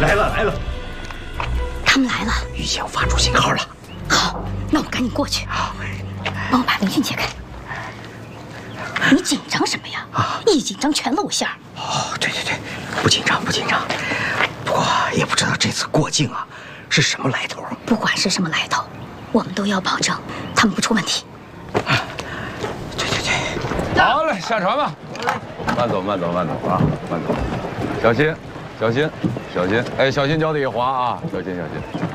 来了来了， 他们来了， 于翔发出信号了。 好，那我赶紧过去。 好， 帮我把围裙解开。你紧张什么呀？一紧张全露馅儿。 哦，对，不紧张不紧张，不过也不知道这次过境啊是什么来头。 不管是什么来头，我们都要保证他们不出问题。 对。 好嘞，下船吧。慢走慢走慢走啊，慢走，小心小心小心，哎，小心脚底下滑啊，小心小心。